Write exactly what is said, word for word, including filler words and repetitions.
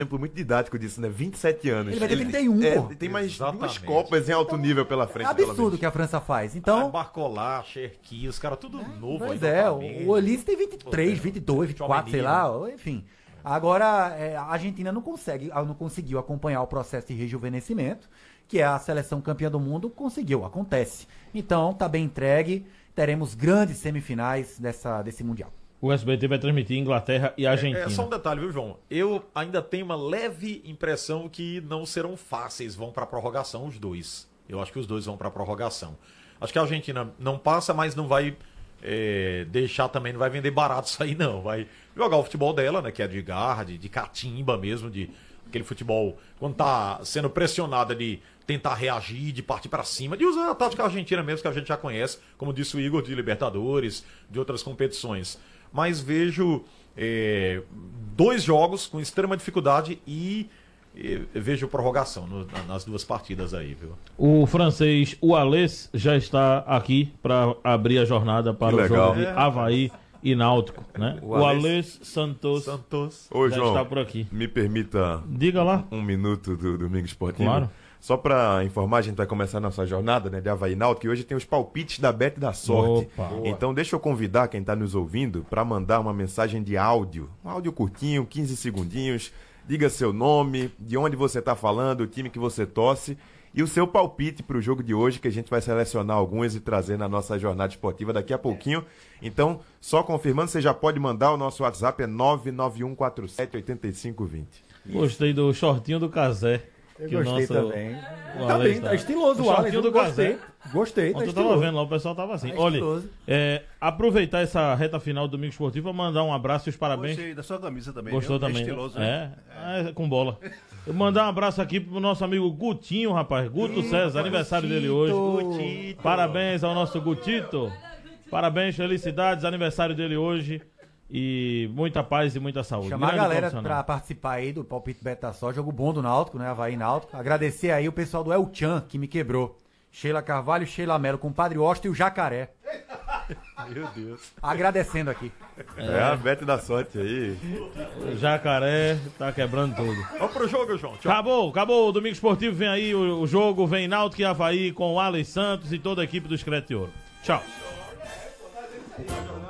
exemplo muito didático disso, né? vinte e sete anos. Ele vai ter trinta e um, é, pô. tem mais Exatamente. duas Copas em alto nível pela É frente. pelo absurdo o menos. que a França faz. Ah, Então, Barcola, Cherki, os caras tudo novo pois aí. é, novamente. o Olise tem vinte e três, vinte e dois, vinte e quatro, sei lá, enfim. Agora, é, a Argentina não consegue, não conseguiu acompanhar o processo de rejuvenescimento, que é a seleção campeã do mundo conseguiu, acontece. Então, tá bem entregue, teremos grandes semifinais dessa, desse Mundial. O S B T vai transmitir Inglaterra e Argentina. É, é só um detalhe, viu, João? Eu ainda tenho uma leve impressão que não serão fáceis, vão pra prorrogação os dois. Eu acho que os dois vão pra prorrogação. Acho que a Argentina não passa, mas não vai é, deixar também, não vai vender barato isso aí, não. Vai jogar o futebol dela, né? Que é de garra, de, de catimba mesmo, de aquele futebol, quando tá sendo pressionada de tentar reagir, de partir pra cima, de usar a tática argentina mesmo, que a gente já conhece, como disse o Igor, de Libertadores, de outras competições. Mas vejo é, dois jogos com extrema dificuldade e, e vejo prorrogação no, nas duas partidas aí, viu? O francês, o Alès, já está aqui para abrir a jornada para Que o legal. jogo de Avaí e Náutico, né? O O Alès- Alès Santos, Santos. Ô, já João, está por aqui. me permita Diga lá. um minuto do Domingo Esportivo. Claro. Só para informar, a gente vai começar a nossa jornada, né, de Avaí e Náutico, que hoje tem os palpites da Bet da Sorte. Opa. Boa. Então deixa eu convidar quem está nos ouvindo para mandar uma mensagem de áudio. Um áudio curtinho, quinze segundinhos. Diga seu nome, de onde você está falando, o time que você torce e o seu palpite para o jogo de hoje, que a gente vai selecionar alguns e trazer na nossa jornada esportiva daqui a pouquinho. Então, só confirmando, você já pode mandar, o nosso WhatsApp é nove nove um quatro sete oito cinco dois zero. Gostei do shortinho do Casé. Eu que o gostei nosso- também. o Tá Alès bem, tá- tá estiloso o o Alex. shortinho do Gostei. Casé. Gostei, tá Ontem eu tava estiloso. vendo lá, o pessoal tava assim. Tá Olha, estiloso. é, aproveitar essa reta final do Domingo Esportivo para mandar um abraço e os parabéns. Gostei da sua camisa também. Gostou viu? É também? estiloso, né? É, é, com bola. Eu mandar um abraço aqui pro nosso amigo Gutinho, rapaz. Guto César, aniversário dele hoje. Gutito. Parabéns ao nosso Gutito. Parabéns, felicidades, aniversário dele hoje. E muita paz e muita saúde. Chamar a Grande galera profissional. pra participar aí do Palpite Beta Só, jogo bom do Náutico, né? Avaí Náutico. Agradecer aí o pessoal do El Chan, que me quebrou. Sheila Carvalho, Sheila Mello, com o Padre Osta e o Jacaré. Meu Deus. Agradecendo aqui. É, a Bet da Sorte aí. O Jacaré tá quebrando tudo. Vamos pro jogo, João. Tchau. Acabou, acabou o Domingo Esportivo. Vem aí o, o jogo, vem Náutico e Avaí com o Alex Santos e toda a equipe do Escrete de Ouro. Tchau.